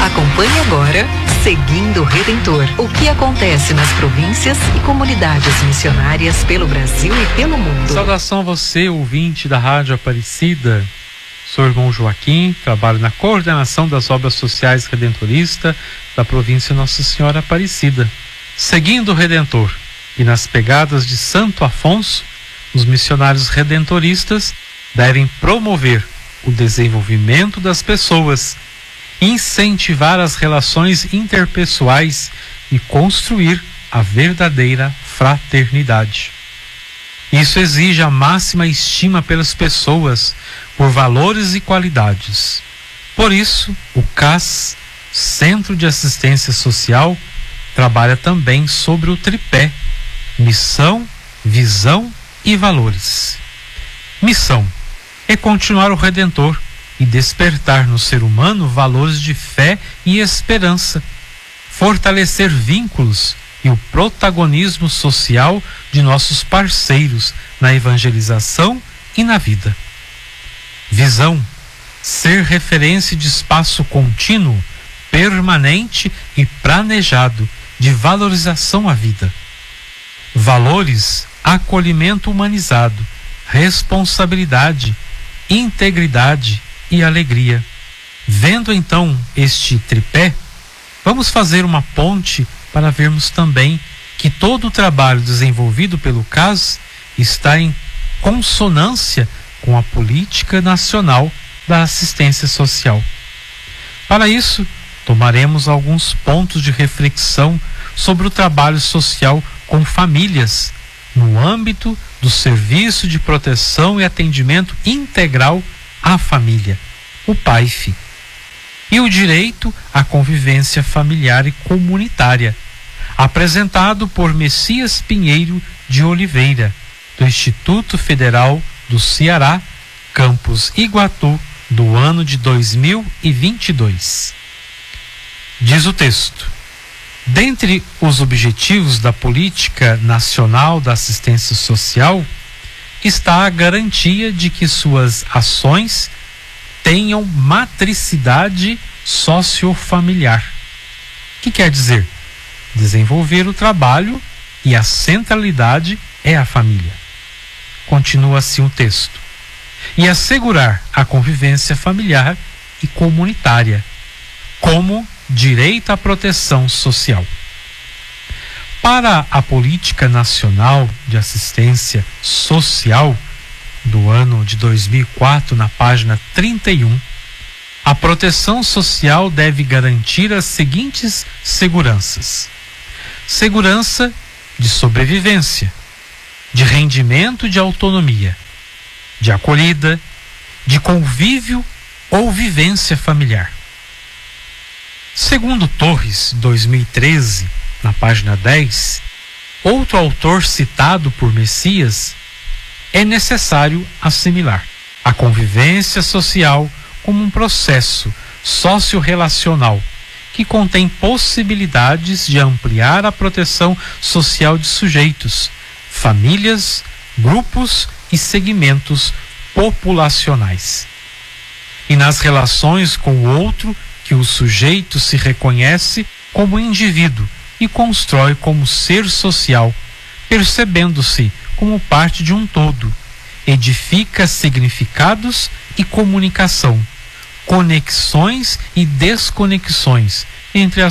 Acompanhe agora Seguindo o Redentor. O que acontece nas províncias e comunidades missionárias pelo Brasil e pelo mundo. Saudação a você, ouvinte da Rádio Aparecida. Sou o irmão Joaquim, trabalho na coordenação das obras sociais redentoristas da província Nossa Senhora Aparecida. Seguindo o Redentor e nas pegadas de Santo Afonso, os missionários redentoristas devem promover o desenvolvimento das pessoas, incentivar as relações interpessoais e construir a verdadeira fraternidade. Isso exige a máxima estima pelas pessoas, por valores e qualidades. Por isso, o CAS, Centro de Assistência Social, trabalha também sobre o tripé: missão, visão e valores. Missão é continuar o Redentor e despertar no ser humano valores de fé e esperança, fortalecer vínculos e o protagonismo social de nossos parceiros na evangelização e na vida. Visão, ser referência de espaço contínuo, permanente e planejado de valorização à vida. Valores, acolhimento humanizado, responsabilidade, integridade e alegria. Vendo então este tripé, vamos fazer uma ponte para vermos também que todo o trabalho desenvolvido pelo CAS está em consonância com a política nacional da assistência social. Para isso, tomaremos alguns pontos de reflexão sobre o trabalho social com famílias, no âmbito do Serviço de Proteção e Atendimento Integral à Família, o PAIF, e o direito à convivência familiar e comunitária, apresentado por Messias Pinheiro de Oliveira, do Instituto Federal do Ceará, Campus Iguatu, do ano de 2022. Diz o texto: dentre os objetivos da Política Nacional da Assistência Social está a garantia de que suas ações tenham matricidade sociofamiliar. O que quer dizer? Desenvolver o trabalho e a centralidade é a família. Continua assim o texto. E assegurar a convivência familiar e comunitária, como direito à proteção social. Para a Política Nacional de Assistência Social do ano de 2004, na página 31, a proteção social deve garantir as seguintes seguranças: segurança de sobrevivência, de rendimento e de autonomia, de acolhida, de convívio ou vivência familiar. Segundo Torres, 2013, na página 10, outro autor citado por Messias, é necessário assimilar a convivência social como um processo socio-relacional que contém possibilidades de ampliar a proteção social de sujeitos, famílias, grupos e segmentos populacionais. E nas relações com o outro, que o sujeito se reconhece como indivíduo e constrói como ser social, percebendo-se como parte de um todo, edifica significados e comunicação, conexões e desconexões entre as